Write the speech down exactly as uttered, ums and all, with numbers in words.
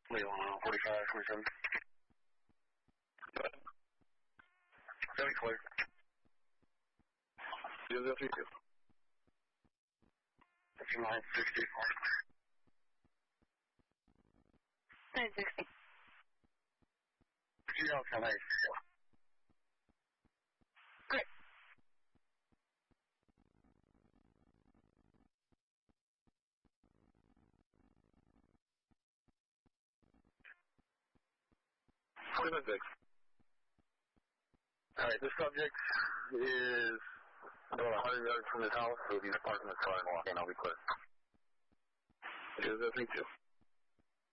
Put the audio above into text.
Leo on forty-five, twenty-seven. Very clear. zero zero three two. nine sixty. nine sixty. zero ten eight. Great. forty-five six. Alright, this subject is about one hundred yards from his house, so if he's parking the car and walking, I'll be clear. zero zero three two.